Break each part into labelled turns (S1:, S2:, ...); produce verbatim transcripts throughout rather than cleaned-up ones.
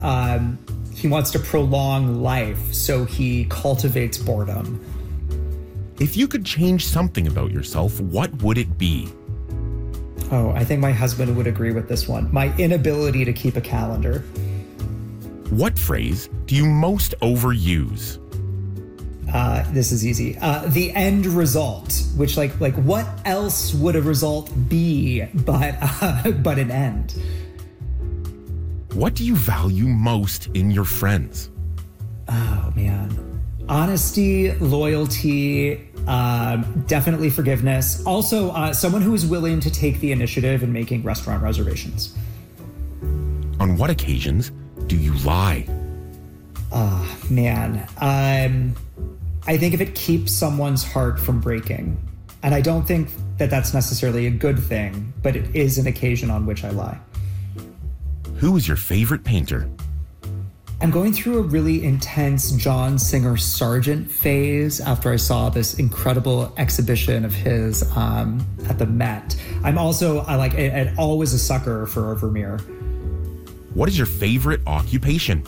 S1: Um, he wants to prolong life, so he cultivates boredom.
S2: If you could change something about yourself, what would it be?
S1: Oh, I think my husband would agree with this one. My inability to keep a calendar.
S2: What phrase do you most overuse?
S1: Uh, this is easy. Uh, the end result, which like like what else would a result be but uh, but an end?
S2: What do you value most in your friends?
S1: Oh man, honesty, loyalty, um, definitely forgiveness. Also, uh, someone who is willing to take the initiative in making restaurant reservations.
S2: On what occasions do you lie?
S1: Oh man. Um, I think if it keeps someone's heart from breaking, and I don't think that that's necessarily a good thing, but it is an occasion on which I lie.
S2: Who is your favorite painter?
S1: I'm going through a really intense John Singer Sargent phase after I saw this incredible exhibition of his um, at the Met. I'm also I like I, I'm always a sucker for a Vermeer.
S2: What is your favorite occupation?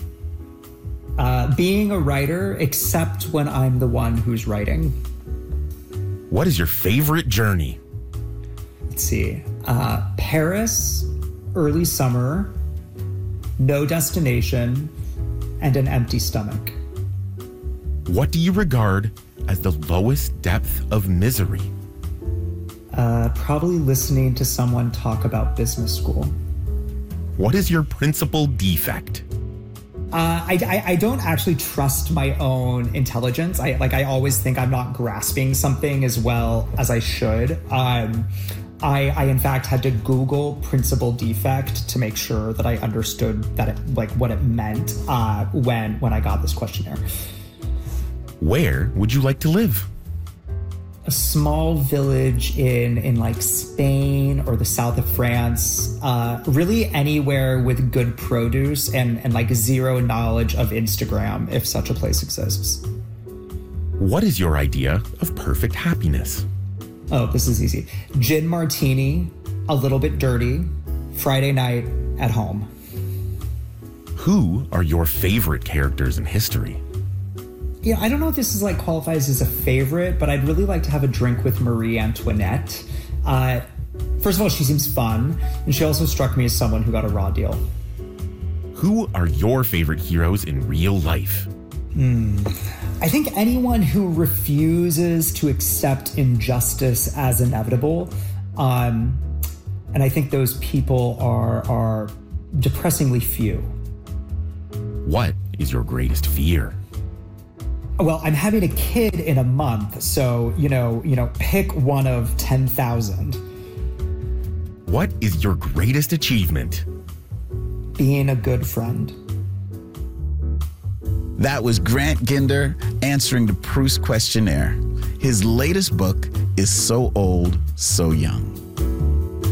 S1: Uh, being a writer, except when I'm the one who's writing.
S2: What is your favorite journey?
S1: Let's see. Uh, Paris, early summer, no destination, and an empty stomach.
S2: What do you regard as the lowest depth of misery?
S1: Uh, probably listening to someone talk about business school.
S2: What is your principal defect?
S1: Uh, I, I, I don't actually trust my own intelligence. I like I always think I'm not grasping something as well as I should. Um, I, I in fact had to Google principal defect to make sure that I understood that it, like what it meant uh, when when I got this questionnaire.
S2: Where would you like to live?
S1: A small village in in like Spain or the south of France, uh, really anywhere with good produce and, and like zero knowledge of Instagram, if such a place exists.
S2: What is your idea of perfect happiness?
S1: Oh, this is easy. Gin martini, a little bit dirty, Friday night at home.
S2: Who are your favorite characters in history?
S1: Yeah, I don't know if this is like qualifies as a favorite, but I'd really like to have a drink with Marie Antoinette. Uh, first of all, she seems fun, and she also struck me as someone who got a raw deal.
S2: Who are your favorite heroes in real life?
S1: Hmm. I think anyone who refuses to accept injustice as inevitable, um, and I think those people are are depressingly few.
S2: What is your greatest fear?
S1: Well, I'm having a kid in a month, so, you know, you know, pick one of ten thousand.
S2: What is your greatest achievement?
S1: Being a good friend.
S3: That was Grant Ginder answering the Proust questionnaire. His latest book is So Old, So Young.